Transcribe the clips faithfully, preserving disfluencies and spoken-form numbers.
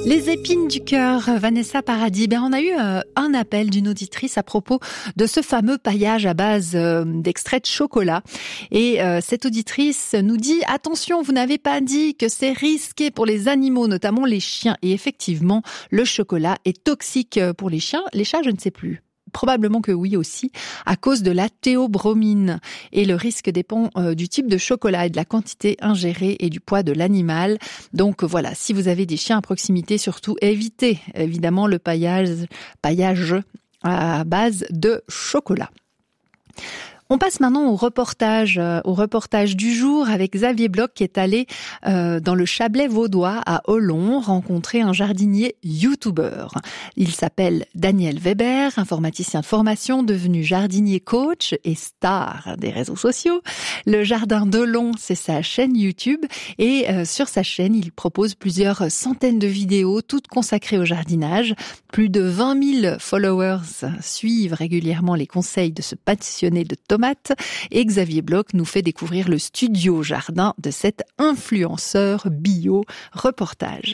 Les épines du cœur, Vanessa Paradis. Ben, on a eu euh, un appel d'une auditrice à propos de ce fameux paillage à base euh, d'extrait de chocolat. Et euh, cette auditrice nous dit « Attention, vous n'avez pas dit que c'est risqué pour les animaux, notamment les chiens. » Et effectivement, le chocolat est toxique pour les chiens. Les chats, je ne sais plus. Probablement que oui aussi, à cause de la théobromine. Et le risque dépend euh, du type de chocolat et de la quantité ingérée et du poids de l'animal. Donc voilà, si vous avez des chiens à proximité, surtout évitez évidemment le paillage, paillage à base de chocolat. On passe maintenant au reportage, euh, au reportage du jour avec Xavier Bloch qui est allé euh, dans le Chablais vaudois à Olon rencontrer un jardinier youtubeur. Il s'appelle Daniel Weber, informaticien de formation, devenu jardinier coach et star des réseaux sociaux. Le jardin d'Olon, c'est sa chaîne YouTube et euh, sur sa chaîne, il propose plusieurs centaines de vidéos toutes consacrées au jardinage. Plus de vingt mille followers suivent régulièrement les conseils de ce passionné de tomates. Et Xavier Bloch nous fait découvrir le studio jardin de cet influenceur bio. Reportage.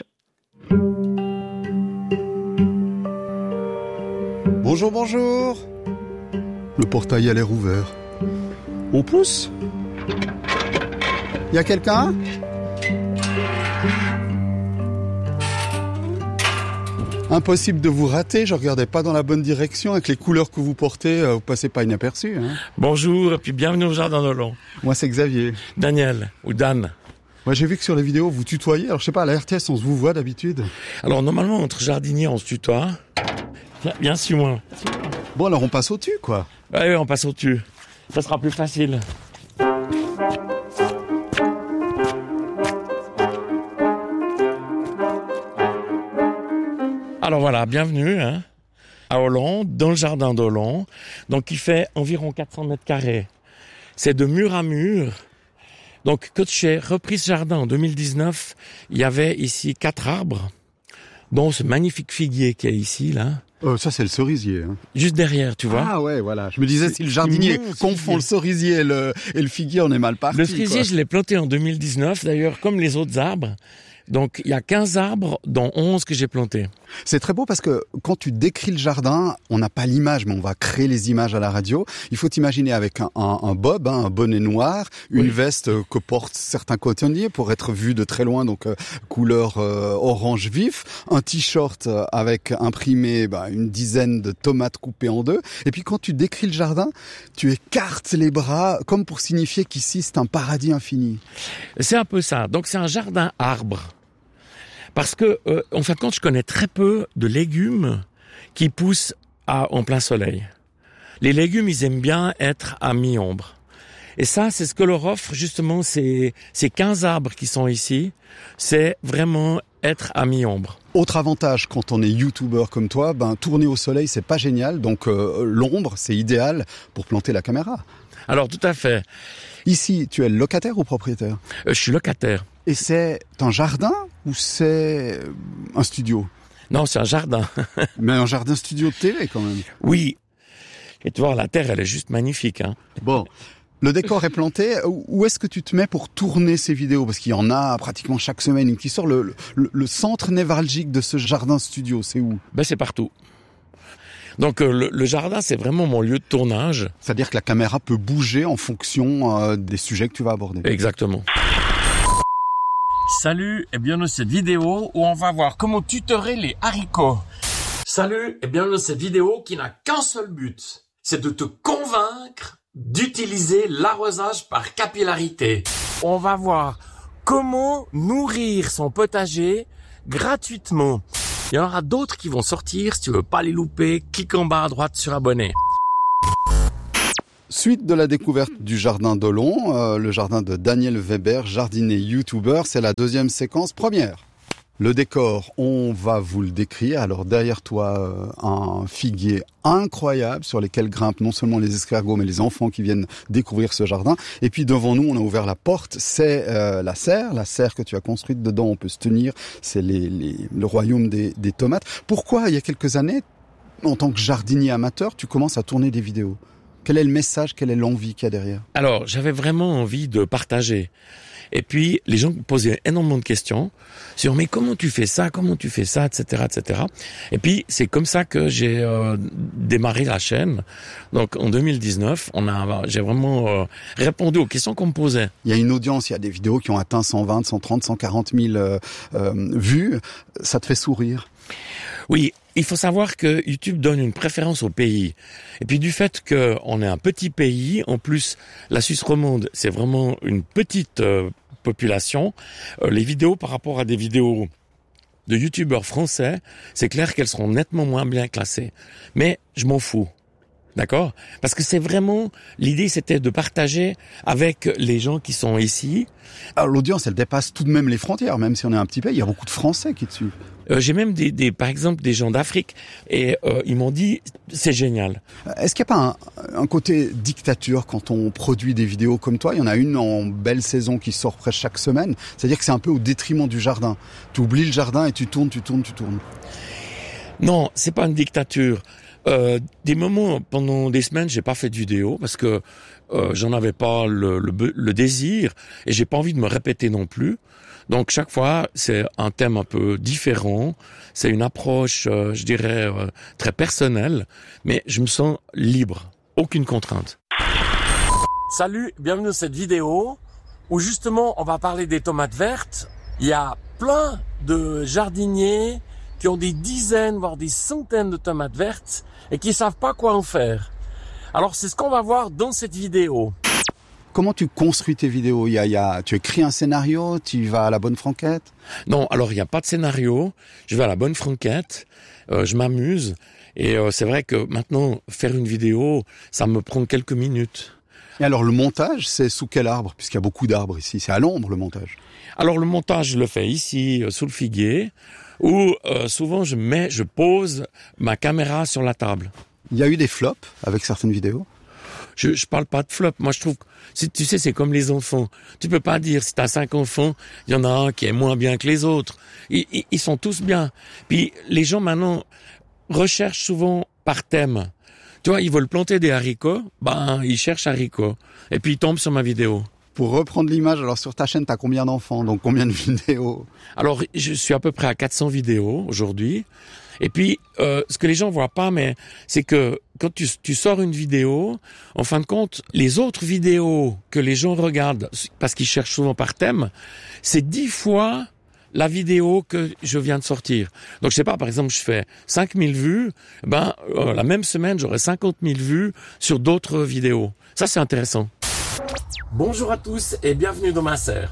Bonjour, bonjour. Le portail a l'air ouvert. On pousse ? Y a quelqu'un ? Impossible de vous rater, je regardais pas dans la bonne direction. Avec les couleurs que vous portez, vous passez pas inaperçu. Hein. Bonjour et puis bienvenue au jardin d'Olon. Moi c'est Xavier. Daniel ou Dan. Moi j'ai vu que sur les vidéos vous tutoyez. Alors je sais pas, à la R T S on se vous voit d'habitude. Alors normalement entre jardiniers on se tutoie. Viens suis-moi. Bon alors on passe au-dessus quoi. Ouais, ouais on passe au-dessus. Ça sera plus facile. Alors voilà, bienvenue hein, à Olon, dans le jardin d'Olon. Donc il fait environ quatre cents mètres carrés. C'est de mur à mur. Donc quand j'ai repris ce jardin en deux mille dix-neuf, il y avait ici quatre arbres, dont ce magnifique figuier qui est ici, là. Euh, ça c'est le cerisier. Hein. Juste derrière, tu vois. Ah ouais, voilà. Je me disais si le jardinier confond le cerisier et le, et le figuier, on est mal parti. Le cerisier, quoi. Je l'ai planté en deux mille dix-neuf, d'ailleurs, comme les autres arbres. Donc, il y a quinze arbres, dont onze que j'ai plantés. C'est très beau parce que quand tu décris le jardin, on n'a pas l'image, mais on va créer les images à la radio. Il faut t'imaginer avec un, un, un bob, hein, un bonnet noir, une oui. veste que portent certains cotonniers pour être vu de très loin, donc euh, couleur euh, orange vif, un t-shirt avec imprimé bah, une dizaine de tomates coupées en deux. Et puis quand tu décris le jardin, tu écartes les bras comme pour signifier qu'ici c'est un paradis infini. C'est un peu ça. Donc c'est un jardin arbre. Parce que, euh, en fin de compte, je connais très peu de légumes qui poussent à, en plein soleil. Les légumes, ils aiment bien être à mi-ombre. Et ça, c'est ce que leur offre justement ces, ces quinze arbres qui sont ici. C'est vraiment être à mi-ombre. Autre avantage quand on est youtubeur comme toi, ben tourner au soleil, c'est pas génial. Donc euh, l'ombre, c'est idéal pour planter la caméra. Alors tout à fait. Ici, tu es locataire ou propriétaire ? euh, Je suis locataire. Et c'est un jardin ou c'est un studio ? Non, c'est un jardin. Mais un jardin studio de télé quand même. Oui. Et tu vois, la terre, elle est juste magnifique. Hein. Bon, le décor est planté. Où est-ce que tu te mets pour tourner ces vidéos ? Parce qu'il y en a pratiquement chaque semaine une qui sort. Le, le, le centre névralgique de ce jardin studio, c'est où ? Ben, c'est partout. Donc euh, le, le jardin, c'est vraiment mon lieu de tournage. C'est-à-dire que la caméra peut bouger en fonction euh, des sujets que tu vas aborder. Exactement. Salut et bienvenue dans cette vidéo où on va voir comment tutorer les haricots. Salut et bienvenue dans cette vidéo qui n'a qu'un seul but, c'est de te convaincre d'utiliser l'arrosage par capillarité. On va voir comment nourrir son potager gratuitement. Il y en aura d'autres qui vont sortir. Si tu veux pas les louper, clique en bas à droite sur abonner. Suite de la découverte du jardin d'Olon, euh, le jardin de Daniel Weber, jardinier youtubeur, c'est la deuxième séquence première. Le décor, on va vous le décrire. Alors derrière toi, euh, un figuier incroyable sur lesquels grimpent non seulement les escargots, mais les enfants qui viennent découvrir ce jardin. Et puis devant nous, on a ouvert la porte, c'est euh, la serre, la serre que tu as construite. Dedans, on peut se tenir, c'est les, les, le royaume des, des tomates. Pourquoi, il y a quelques années, en tant que jardinier amateur, tu commences à tourner des vidéos ? Quel est le message, quelle est l'envie qu'il y a derrière? Alors, j'avais vraiment envie de partager. Et puis, les gens me posaient énormément de questions sur « mais comment tu fais ça, comment tu fais ça, et cetera, et cetera » Et puis, c'est comme ça que j'ai euh, démarré la chaîne. Donc, en deux mille dix-neuf, on a, j'ai vraiment euh, répondu aux questions qu'on me posait. Il y a une audience, il y a des vidéos qui ont atteint cent vingt, cent trente, cent quarante mille euh, euh, vues. Ça te fait sourire? Oui, il faut savoir que YouTube donne une préférence au pays. Et puis du fait qu'on est un petit pays, en plus la Suisse romande, c'est vraiment une petite euh, population. Euh, les vidéos par rapport à des vidéos de YouTubeurs français, c'est clair qu'elles seront nettement moins bien classées. Mais je m'en fous. D'accord? Parce que c'est vraiment, l'idée c'était de partager avec les gens qui sont ici. Alors l'audience, elle dépasse tout de même les frontières, même si on est un petit pays, il y a beaucoup de Français qui te suivent. Euh, j'ai même des, des, par exemple, des gens d'Afrique et euh, ils m'ont dit c'est génial. Est-ce qu'il n'y a pas un, un côté dictature quand on produit des vidéos comme toi? Il y en a une en belle saison qui sort presque chaque semaine. C'est-à-dire que c'est un peu au détriment du jardin. Tu oublies le jardin et tu tournes, tu tournes, tu tournes. Non, c'est pas une dictature. Euh, des moments, pendant des semaines, j'ai pas fait de vidéo parce que euh, j'en avais pas le, le, le désir et j'ai pas envie de me répéter non plus. Donc chaque fois, c'est un thème un peu différent. C'est une approche, euh, je dirais, euh, très personnelle, mais je me sens libre, aucune contrainte. Salut, bienvenue dans cette vidéo où justement on va parler des tomates vertes. Il y a plein de jardiniers qui ont des dizaines, voire des centaines de tomates vertes et qui savent pas quoi en faire. Alors c'est ce qu'on va voir dans cette vidéo. Comment tu construis tes vidéos? Il y a, il y a, tu écris un scénario, tu vas à la bonne franquette? Non, alors il n'y a pas de scénario. Je vais à la bonne franquette, euh, je m'amuse. Et euh, c'est vrai que maintenant, faire une vidéo, ça me prend quelques minutes. Et alors le montage, c'est sous quel arbre? Puisqu'il y a beaucoup d'arbres ici, c'est à l'ombre le montage. Alors le montage, je le fais ici, euh, sous le figuier, où euh, souvent je mets, je pose ma caméra sur la table. Il y a eu des flops avec certaines vidéos? Je, je parle pas de flop. Moi, je trouve, si, tu sais, c'est comme les enfants. Tu peux pas dire, si t'as cinq enfants, il y en a un qui est moins bien que les autres. Ils, ils, ils sont tous bien. Puis, les gens, maintenant, recherchent souvent par thème. Tu vois, ils veulent planter des haricots, ben, ils cherchent haricots. Et puis, ils tombent sur ma vidéo. Pour reprendre l'image, alors sur ta chaîne, t'as combien d'enfants? Donc, combien de vidéos? Alors, je suis à peu près à quatre cents vidéos aujourd'hui. Et puis, euh, ce que les gens voient pas, mais c'est que quand tu, tu sors une vidéo, en fin de compte, les autres vidéos que les gens regardent, parce qu'ils cherchent souvent par thème, c'est dix fois la vidéo que je viens de sortir. Donc, je sais pas, par exemple, je fais cinq mille vues, ben, euh, la même semaine, j'aurai cinquante mille vues sur d'autres vidéos. Ça, c'est intéressant. Bonjour à tous et bienvenue dans ma serre.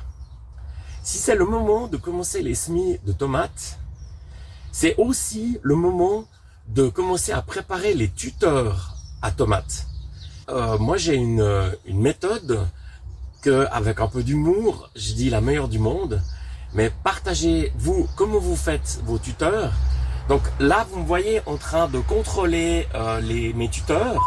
Si c'est le moment de commencer les semis de tomates, c'est aussi le moment de commencer à préparer les tuteurs à tomates. Euh, moi, j'ai une, une méthode que, avec un peu d'humour, je dis la meilleure du monde. Mais partagez, vous, comment vous faites vos tuteurs. Donc là, vous me voyez en train de contrôler euh, les, mes tuteurs.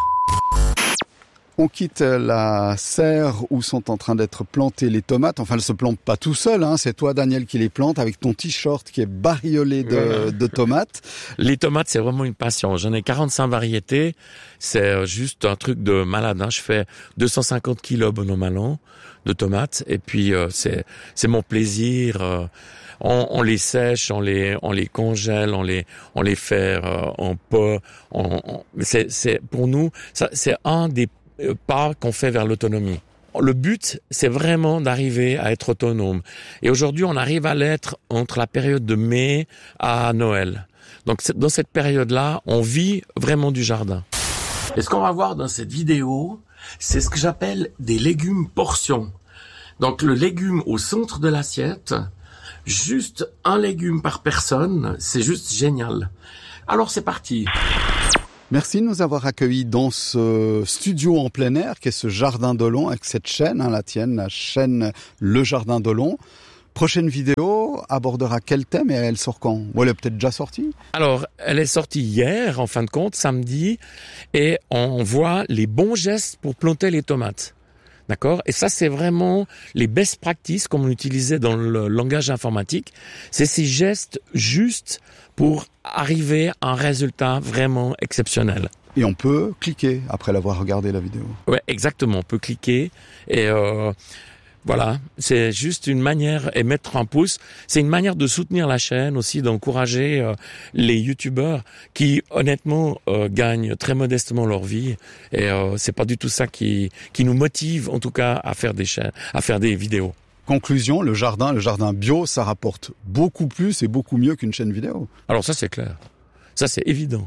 On quitte la serre où sont en train d'être plantées les tomates. Enfin, elles se plantent pas tout seul, hein. C'est toi, Daniel, qui les plante avec ton t-shirt qui est bariolé de, voilà. de tomates. Les tomates, c'est vraiment une passion. J'en ai quarante-cinq variétés. C'est juste un truc de malade, hein. Je fais deux cent cinquante kilos bon an mal an de tomates. Et puis, euh, c'est, c'est mon plaisir. Euh, on, on les sèche, on les, on les congèle, on les, on les fait euh, en pot. On, on, c'est, c'est, pour nous, ça, c'est un des pas qu'on fait vers l'autonomie. Le but, c'est vraiment d'arriver à être autonome. Et aujourd'hui, on arrive à l'être entre la période de mai à Noël. Donc, dans cette période-là, on vit vraiment du jardin. Et ce qu'on va voir dans cette vidéo, c'est ce que j'appelle des légumes portions. Donc, le légume au centre de l'assiette, juste un légume par personne, c'est juste génial. Alors, c'est parti. Merci de nous avoir accueillis dans ce studio en plein air, qui est ce Jardin d'Olon, avec cette chaîne, hein, la tienne, la chaîne Le Jardin d'Olon. Prochaine vidéo abordera quel thème et elle sort quand? Ou elle est peut-être déjà sortie? Alors, elle est sortie hier, en fin de compte, samedi, et on voit les bons gestes pour planter les tomates. D'accord? Et ça, c'est vraiment les best practices, comme on utilisait dans le langage informatique. C'est ces gestes justes pour arriver à un résultat vraiment exceptionnel. Et on peut cliquer après l'avoir regardé la vidéo. Ouais, exactement. On peut cliquer et euh, voilà. C'est juste une manière et mettre un pouce. C'est une manière de soutenir la chaîne aussi, d'encourager euh, les youtubeurs qui honnêtement euh, gagnent très modestement leur vie. Et euh, c'est pas du tout ça qui qui nous motive en tout cas à faire des chaînes, à faire des vidéos. Conclusion, le jardin, le jardin bio, ça rapporte beaucoup plus et beaucoup mieux qu'une chaîne vidéo. Alors ça c'est clair. Ça c'est évident.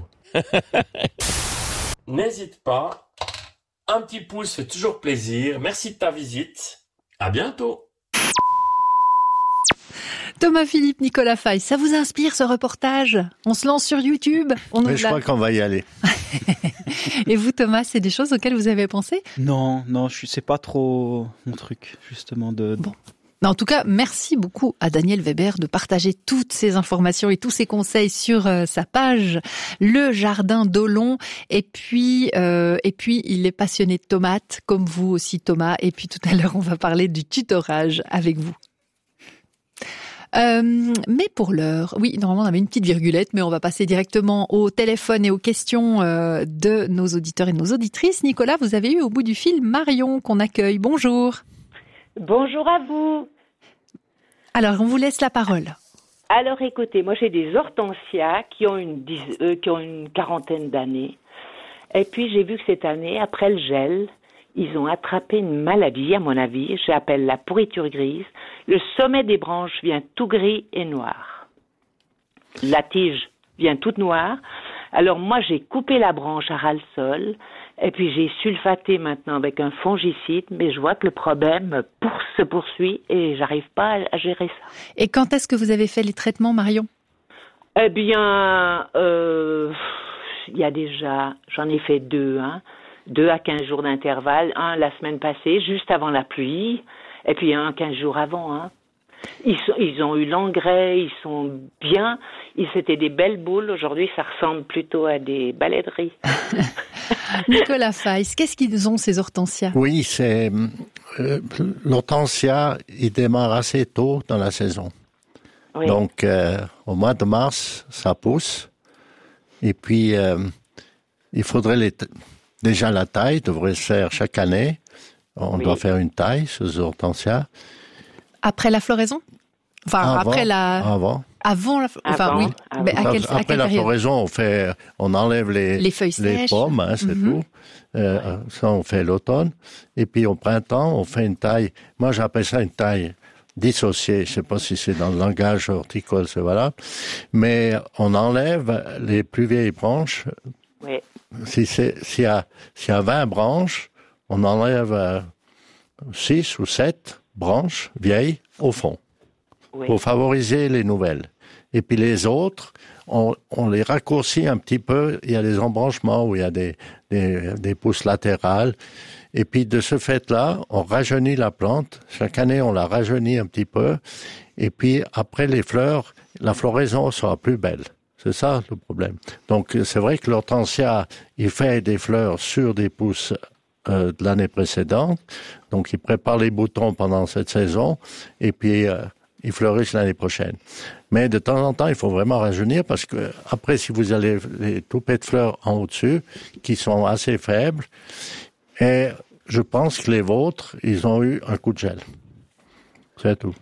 N'hésite pas, un petit pouce fait toujours plaisir. Merci de ta visite. À bientôt. Thomas Philippe, Nicolas Faye, ça vous inspire ce reportage? On se lance sur YouTube? On Mais je crois qu'on va y aller. Et vous Thomas, c'est des choses auxquelles vous avez pensé? Non, non, je sais pas trop mon truc, justement. de. Bon. En tout cas, merci beaucoup à Daniel Weber de partager toutes ces informations et tous ces conseils sur euh, sa page Le Jardin d'Olon. Et puis, euh, et puis, il est passionné de tomates, comme vous aussi Thomas. Et puis tout à l'heure, on va parler du tutorage avec vous. Euh, mais pour l'heure, oui, normalement on avait une petite virgulette, mais on va passer directement au téléphone et aux questions euh, de nos auditeurs et de nos auditrices. Nicolas, vous avez eu au bout du fil Marion qu'on accueille. Bonjour. Bonjour à vous. Alors, on vous laisse la parole. Alors, écoutez, moi j'ai des hortensias qui ont une, dix, euh, qui ont une quarantaine d'années. Et puis, j'ai vu que cette année, après le gel, ils ont attrapé une maladie, à mon avis. J'appelle la pourriture grise. Le sommet des branches vient tout gris et noir. La tige vient toute noire. Alors, moi, j'ai coupé la branche à ras-le-sol. Et puis j'ai sulfaté maintenant avec un fongicide, mais je vois que le problème pour, se poursuit et j'arrive pas à, à gérer ça. Et quand est-ce que vous avez fait les traitements, Marion? Eh bien, euh, il y a déjà, j'en ai fait deux, hein, deux à quinze jours d'intervalle, un la semaine passée, juste avant la pluie, et puis un quinze jours avant, hein. Ils, sont, ils ont eu l'engrais, ils sont bien. Ils C'était des belles boules. Aujourd'hui, ça ressemble plutôt à des balais de riz. Nicolas Faye, qu'est-ce qu'ils ont, ces hortensias? Oui, c'est euh, l'hortensia, il démarre assez tôt dans la saison. Oui. Donc, euh, au mois de mars, ça pousse. Et puis, euh, il faudrait les t- déjà la taille devrait se faire chaque année. On Oui. doit faire une taille sur les hortensias. Après la floraison? Enfin, Avant, après la... Avant. Avant la... Enfin, Avant, oui. avant. Mais à quelle, à Après quelle la période? floraison, on fait, on enlève les, Les feuilles les sèches. pommes, hein, c'est Mhm. tout. Euh, ça, on fait l'automne. Et puis, au printemps, on fait une taille. Moi, j'appelle ça une taille dissociée. Je sais pas si c'est dans le langage horticole, c'est voilà. Mais on enlève les plus vieilles branches. Oui. Si c'est, s'il y a, s'il y a vingt branches, on enlève euh, six ou sept branches vieilles au fond. Oui. Pour favoriser les nouvelles. Et puis les autres, on, on les raccourcit un petit peu. Il y a des embranchements où il y a des, des, des pousses latérales. Et puis de ce fait-là, on rajeunit la plante. Chaque année, on la rajeunit un petit peu. Et puis après les fleurs, la floraison sera plus belle. C'est ça le problème. Donc c'est vrai que l'hortensia, il fait des fleurs sur des pousses euh, de l'année précédente. Donc il prépare les boutons pendant cette saison. Et puis... Euh, ils fleurissent l'année prochaine. Mais de temps en temps, il faut vraiment rajeunir parce que après, si vous avez les toupets de fleurs en au-dessus, qui sont assez faibles, et je pense que les vôtres, ils ont eu un coup de gel. C'est tout.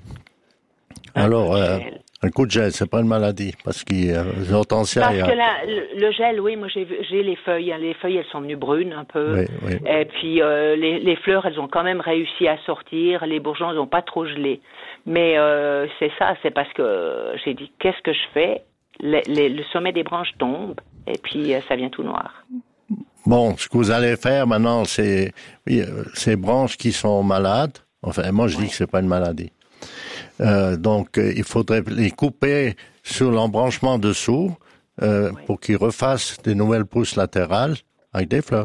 Un Alors, coup de euh, gel. un coup de gel, c'est pas une maladie parce qu'il euh, les hortensias, Parce il y a- que là, le, le gel, oui, moi j'ai, vu- j'ai les feuilles. Hein, les feuilles, elles sont venues brunes un peu. Oui, oui. Et puis euh, les, les fleurs, elles ont quand même réussi à sortir. Les bourgeons, ils n'ont pas trop gelé. Mais euh, c'est ça, c'est parce que j'ai dit, qu'est-ce que je fais? Le, le, le sommet des branches tombe et puis euh, ça vient tout noir. Bon, ce que vous allez faire maintenant, c'est oui, euh, ces branches qui sont malades. Enfin, moi, je dis que c'est pas une maladie. Euh, donc, euh, il faudrait les couper sur l'embranchement dessous euh, Oui. pour qu'ils refassent des nouvelles pousses latérales avec des fleurs.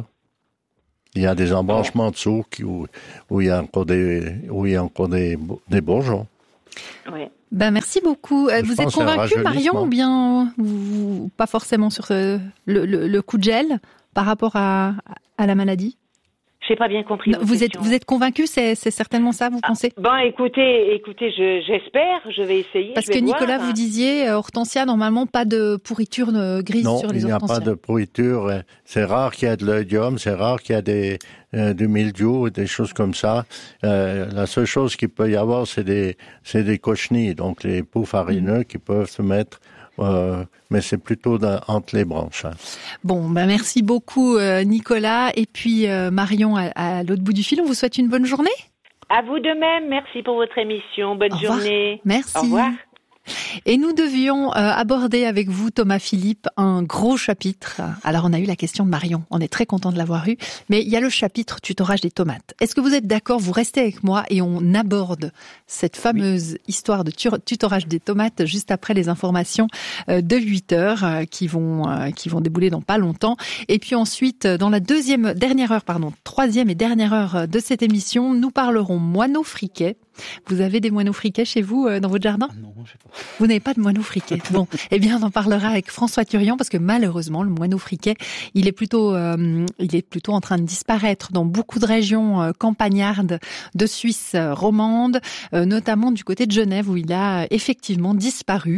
Il y a des embranchements dessous qui, où, où il y a encore des, où il y a encore des, des bourgeons. Oui. Ben, merci beaucoup. Euh, Je Vous pense êtes que c'est un convaincu, Marion, rajeunissement. ou bien vous, pas forcément sur ce, le, le, le coup de gel par rapport à, à la maladie? J'ai pas bien compris. Non, vous question. êtes vous êtes convaincu, c'est c'est certainement ça, vous pensez? Ah, bon, écoutez, écoutez, je, j'espère, je vais essayer. Parce je vais que Nicolas, voir. vous disiez, euh, Hortensia, normalement pas de pourriture euh, grise non, sur les il n'y a hortensias. pas de pourriture. C'est rare qu'il y ait de l'oïdium, c'est rare qu'il y ait des, euh, du mildiou, des choses comme ça. Euh, la seule chose qu'il peut y avoir, c'est des, c'est des cochenilles, donc les poux farineux qui peuvent se mettre. Euh, mais c'est plutôt dans, entre les branches. Hein. Bon, bah merci beaucoup euh, Nicolas et puis euh, Marion à, à l'autre bout du fil. On vous souhaite une bonne journée. À vous de même. Merci pour votre émission. Bonne Au revoir. journée. Merci. Au revoir. Et nous devions euh, aborder avec vous, Thomas Philippe, un gros chapitre. Alors, on a eu la question de Marion. On est très content de l'avoir eu. Mais il y a le chapitre tutorage des tomates. Est-ce que vous êtes d'accord? Vous restez avec moi et on aborde cette fameuse oui. histoire de tutorage des tomates juste après les informations de huit heures euh, qui vont euh, qui vont débouler dans pas longtemps. Et puis ensuite, dans la deuxième, dernière heure, pardon, troisième et dernière heure de cette émission, nous parlerons moineaux friquets. Vous avez des moineaux friquets chez vous, euh, dans votre jardin? Non, je sais pas. Vous n'avez pas de moineaux friquets. Bon, eh bien, on en parlera avec François Turian parce que malheureusement, le moineau friquet, il est plutôt, euh, il est plutôt en train de disparaître dans beaucoup de régions euh, campagnardes de Suisse euh, romande, euh, notamment du côté de Genève où il a euh, effectivement disparu.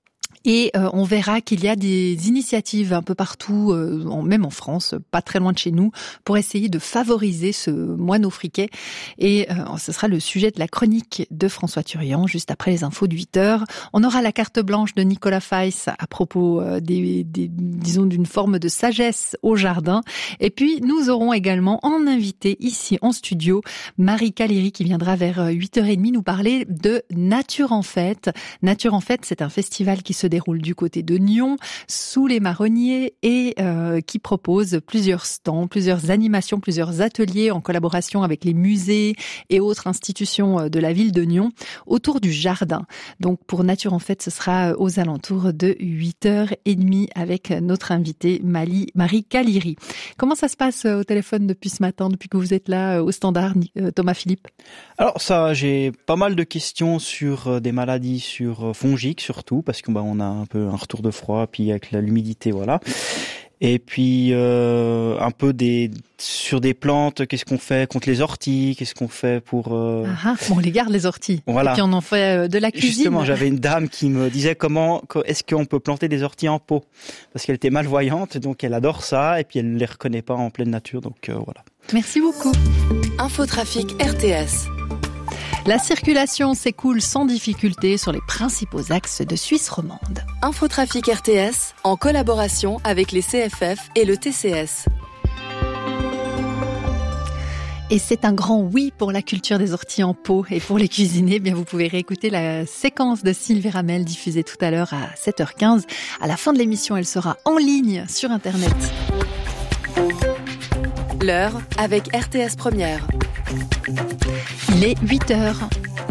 Et euh, on verra qu'il y a des initiatives un peu partout, euh, en, même en France, pas très loin de chez nous, pour essayer de favoriser ce moineau friquet. Et euh, ce sera le sujet de la chronique de François Turian, juste après les infos de huit heures. On aura la carte blanche de Nicolas Feiss à propos euh, des, des, disons, d'une forme de sagesse au jardin. Et puis, nous aurons également en invité ici en studio Marie Caléry qui viendra vers huit heures trente nous parler de Nature en Fête. Nature en Fête, c'est un festival qui se déroule du côté de Nyon, sous les marronniers, et euh, qui propose plusieurs stands, plusieurs animations, plusieurs ateliers en collaboration avec les musées et autres institutions de la ville de Nyon autour du jardin. Donc pour Nature en Fête, ce sera aux alentours de huit heures trente avec notre invitée Mali, Marie Caléry. Comment ça se passe au téléphone depuis ce matin, depuis que vous êtes là au standard, Thomas Philippe? Alors ça, j'ai pas mal de questions sur des maladies sur fongiques surtout, parce que bah, on a un peu un retour de froid, puis avec l'humidité, voilà. Et puis euh, un peu des sur des plantes, qu'est-ce qu'on fait contre les orties, qu'est-ce qu'on fait pour euh... ah, bon, on les garde les orties. Voilà. Et puis on en fait de la cuisine. Justement, j'avais une dame qui me disait comment est-ce qu'on peut planter des orties en pot, parce qu'elle était malvoyante, donc elle adore ça, et puis elle les reconnaît pas en pleine nature, donc euh, voilà. Merci beaucoup. Infotrafic R T S. La circulation s'écoule sans difficulté sur les principaux axes de Suisse romande. Infotrafic R T S, en collaboration avec les C F F et le T C S. Et c'est un grand oui pour la culture des orties en pot. Et pour les cuisiner, eh bien vous pouvez réécouter la séquence de Sylvie Ramel diffusée tout à l'heure à sept heures quinze. À la fin de l'émission, elle sera en ligne sur Internet. L'heure avec R T S Première. Il est huit heures.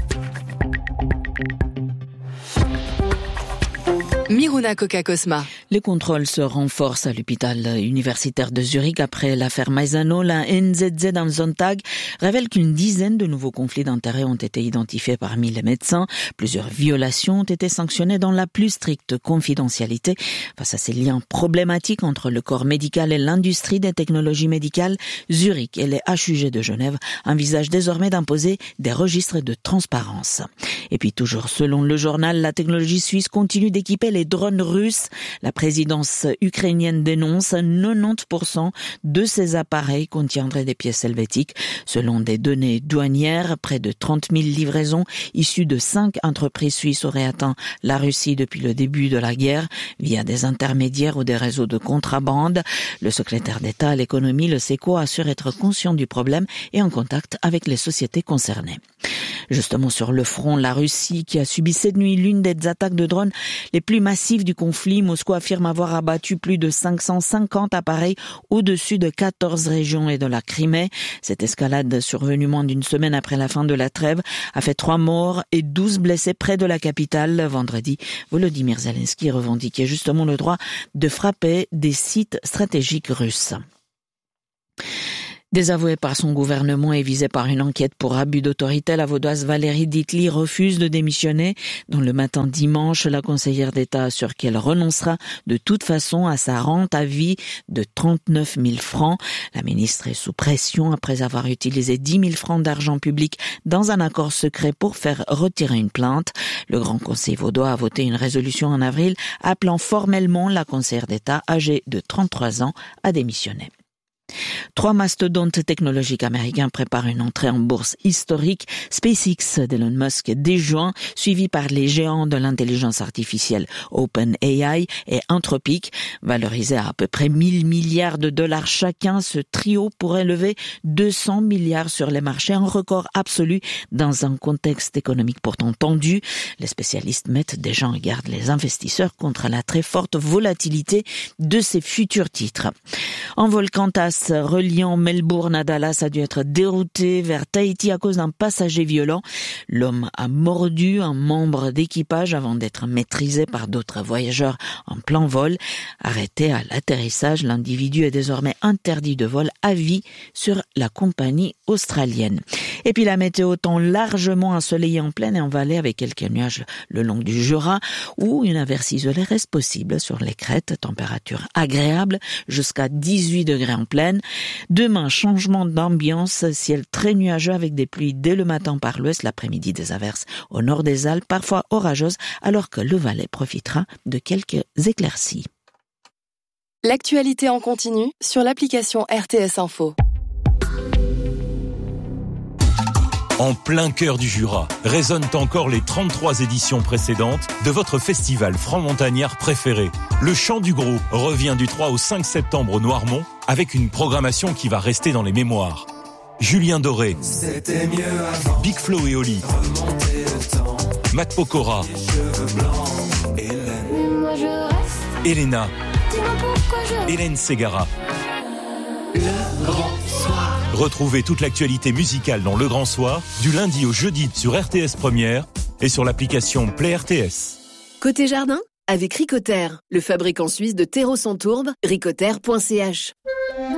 Miruna Coca-Cosma. Les contrôles se renforcent à l'hôpital universitaire de Zurich après l'affaire Maisano. La N Z Z dans Sonntag révèle qu'une dizaine de nouveaux conflits d'intérêts ont été identifiés parmi les médecins. Plusieurs violations ont été sanctionnées dans la plus stricte confidentialité. Face à ces liens problématiques entre le corps médical et l'industrie des technologies médicales, Zurich et les H U G de Genève envisagent désormais d'imposer des registres de transparence. Et puis toujours selon le journal, la technologie suisse continue d'équiper les drones russes. La présidence ukrainienne dénonce quatre-vingt-dix pour cent de ces appareils contiendraient des pièces helvétiques. Selon des données douanières, près de trente mille livraisons issues de cinq entreprises suisses auraient atteint la Russie depuis le début de la guerre via des intermédiaires ou des réseaux de contrabande. Le secrétaire d'État à l'économie, le SECO, assure être conscient du problème et en contact avec les sociétés concernées. Justement sur le front, la Russie qui a subi cette nuit l'une des attaques de drones les plus massives du conflit. Moscou affirme avoir abattu plus de cinq cent cinquante appareils au-dessus de quatorze régions et de la Crimée. Cette escalade survenue moins d'une semaine après la fin de la trêve a fait trois morts et douze blessés près de la capitale. Vendredi, Volodymyr Zelensky revendiquait justement le droit de frapper des sites stratégiques russes. Désavouée par son gouvernement et visée par une enquête pour abus d'autorité, la vaudoise Valérie Dietly refuse de démissionner. Dans le matin dimanche, la conseillère d'État assure qu'elle renoncera de toute façon à sa rente à vie de trente-neuf mille francs. La ministre est sous pression après avoir utilisé dix mille francs d'argent public dans un accord secret pour faire retirer une plainte. Le Grand Conseil vaudois a voté une résolution en avril appelant formellement la conseillère d'État âgée de trente-trois ans à démissionner. Trois mastodontes technologiques américains préparent une entrée en bourse historique. SpaceX d'Elon Musk dès juin, suivi par les géants de l'intelligence artificielle OpenAI et Anthropic. Valorisé à à peu près mille milliards de dollars chacun, ce trio pourrait lever deux cents milliards sur les marchés, un record absolu dans un contexte économique pourtant tendu. Les spécialistes mettent déjà en garde les investisseurs contre la très forte volatilité de ces futurs titres. En vol Qantas reliant Melbourne à Dallas a dû être dérouté vers Tahiti à cause d'un passager violent. L'homme a mordu un membre d'équipage avant d'être maîtrisé par d'autres voyageurs en plein vol. Arrêté à l'atterrissage, l'individu est désormais interdit de vol à vie sur la compagnie australienne. Et puis la météo, temps largement ensoleillé en plaine et en vallée avec quelques nuages le long du Jura où une averse isolée reste possible sur les crêtes. Température agréable jusqu'à dix-huit degrés en plaine. Demain, changement d'ambiance, ciel très nuageux avec des pluies dès le matin par l'ouest, l'après-midi des averses au nord des Alpes, parfois orageuses, alors que le Valais profitera de quelques éclaircies. L'actualité en continu sur l'application R T S Info. En plein cœur du Jura, résonnent encore les trente-trois éditions précédentes de votre festival franc-montagnard préféré. Le Chant du Gros revient du trois au cinq septembre au Noirmont avec une programmation qui va rester dans les mémoires. Julien Doré, Big Flo et Oli, Matt Pokora, Elena, Hélène Ségara. Le Grand Soir. Retrouvez toute l'actualité musicale dans Le Grand Soir, du lundi au jeudi sur R T S Première et sur l'application Play R T S. Côté jardin, avec Ricoter, le fabricant suisse de terreaux sans tourbe, ricoter point c h.